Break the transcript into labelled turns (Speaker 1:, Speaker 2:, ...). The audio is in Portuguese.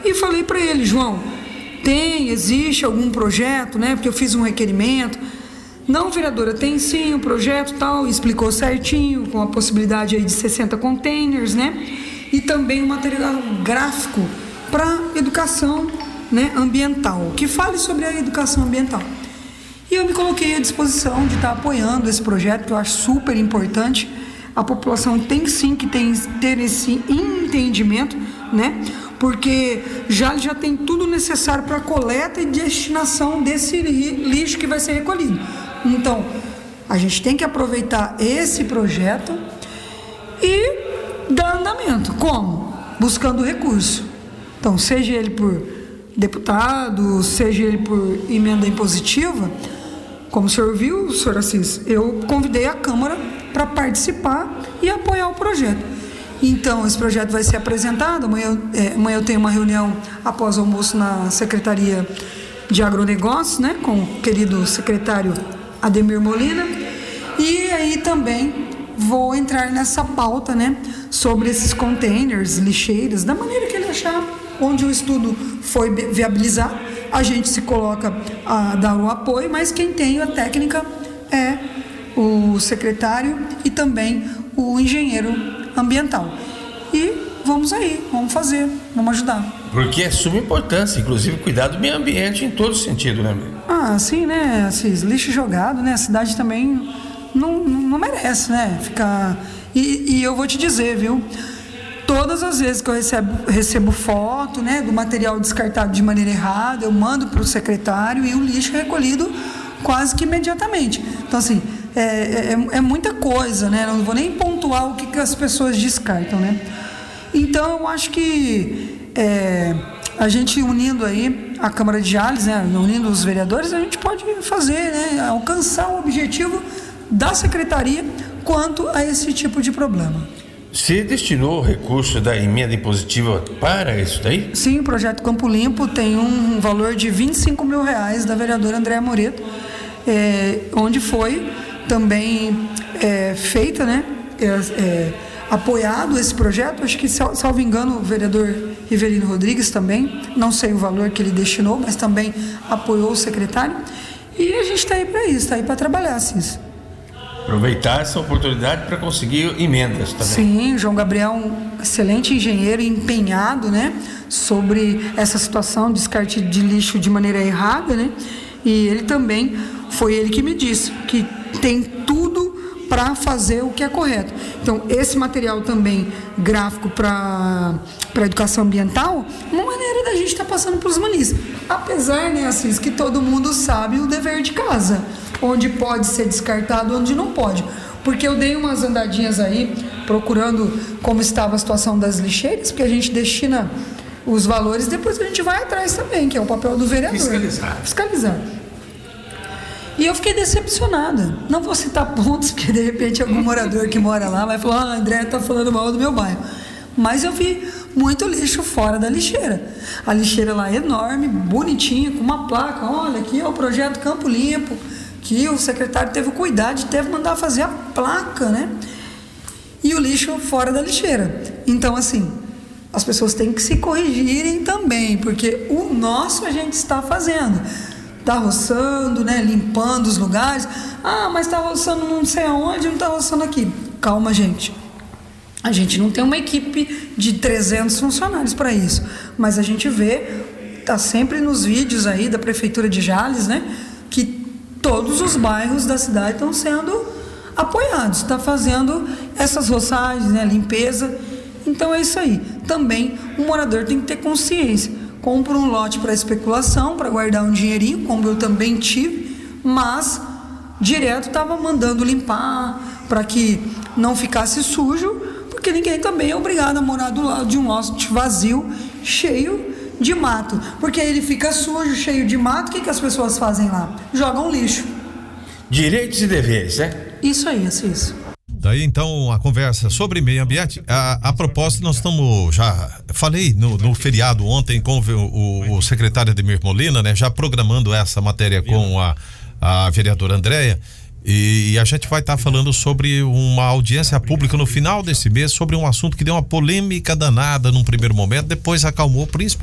Speaker 1: E falei para ele: João, existe algum projeto, né? Porque eu fiz um requerimento. Não, vereadora, tem sim um projeto tal, explicou certinho, com a possibilidade aí de 60 containers, né? E também um material gráfico para educação, né, ambiental, que fale sobre a educação ambiental. E eu me coloquei à disposição de estar apoiando esse projeto, que eu acho super importante. A população tem sim que ter esse entendimento, né? Porque já tem tudo necessário para a coleta e destinação desse lixo que vai ser recolhido. Então, a gente tem que aproveitar esse projeto e dar andamento. Como? Buscando recurso. Então, seja ele por deputado, seja ele por emenda impositiva, como o senhor viu, senhor Assis, eu convidei a Câmara para participar e apoiar o projeto. Então, esse projeto vai ser apresentado. Amanhã eu tenho uma reunião após o almoço na Secretaria de Agronegócios, né, com o querido secretário Ademir Molina. E aí também vou entrar nessa pauta, né, sobre esses containers, lixeiras, da maneira que ele achar, onde o estudo foi viabilizar, a gente se coloca a dar o apoio, mas quem tem a técnica é o secretário e também o engenheiro ambiental. E vamos aí, vamos fazer, vamos ajudar.
Speaker 2: Porque é suma importância, inclusive cuidar do meio ambiente em todo sentido, né?
Speaker 1: Sim, né? Esses lixo jogado, né? A cidade também não merece, né? Ficar... E eu vou te dizer, viu? Todas as vezes que eu recebo foto, né, do material descartado de maneira errada, eu mando para o secretário e o lixo é recolhido quase que imediatamente. Então, assim, é muita coisa, né? Não vou nem pontuar o que as pessoas descartam, né? Então, eu acho que a gente unindo aí a Câmara de Jales, né, unindo os vereadores, a gente pode fazer, né, alcançar o objetivo da Secretaria quanto a esse tipo de problema.
Speaker 2: Você destinou o recurso da emenda impositiva para isso daí?
Speaker 1: Sim, o projeto Campo Limpo tem um valor de R$25 mil da vereadora Andréa Moreto, onde foi também feita, né, apoiado esse projeto. Acho que, salvo engano, o vereador Rivelino Rodrigues também, não sei o valor que ele destinou, mas também apoiou o secretário. E a gente está aí para isso, está aí para trabalhar, Cis.
Speaker 2: Aproveitar essa oportunidade para conseguir emendas também.
Speaker 1: Sim, João Gabriel, um excelente engenheiro empenhado, né, sobre essa situação de descarte de lixo de maneira errada, né, e ele também, foi ele que me disse que tem tudo para fazer o que é correto. Então, esse material também gráfico para educação ambiental, uma maneira da gente estar passando para os munícipes. Apesar, né, Assis, que todo mundo sabe o dever de casa, onde pode ser descartado, onde não pode. Porque eu dei umas andadinhas aí, procurando como estava a situação das lixeiras, porque a gente destina os valores, depois a gente vai atrás também, que é o papel do vereador. Fiscalizar. E eu fiquei decepcionada. Não vou citar pontos, porque de repente algum morador que mora lá vai falar: André tá falando mal do meu bairro. Mas eu vi muito lixo fora da lixeira. A lixeira lá é enorme, bonitinha, com uma placa: olha, aqui é o projeto Campo Limpo, que o secretário teve o cuidado de mandar fazer a placa, né? E o lixo fora da lixeira. Então, assim, as pessoas têm que se corrigirem também, porque o nosso a gente está fazendo. Está roçando, né? Limpando os lugares. Mas está roçando não sei aonde, não está roçando aqui. Calma, gente. A gente não tem uma equipe de 300 funcionários para isso. Mas a gente vê, está sempre nos vídeos aí da Prefeitura de Jales, né? Que todos os bairros da cidade estão sendo apoiados. Está fazendo essas roçagens, né? Limpeza. Então é isso aí. Também o morador tem que ter consciência. Compra um lote para especulação, para guardar um dinheirinho, como eu também tive, mas direto estava mandando limpar para que não ficasse sujo, porque ninguém também é obrigado a morar do lado de um lote vazio, cheio de mato. Porque aí ele fica sujo, cheio de mato, o que as pessoas fazem lá? Jogam lixo.
Speaker 2: Direitos e deveres, né?
Speaker 1: Isso aí, isso.
Speaker 3: Daí então a conversa sobre meio ambiente. A propósito, nós estamos, já falei no feriado ontem com o secretário Ademir Molina, né, já programando essa matéria com a vereadora Andréa, e a gente vai estar falando sobre uma audiência pública no final desse mês sobre um assunto que deu uma polêmica danada num primeiro momento, depois acalmou, principalmente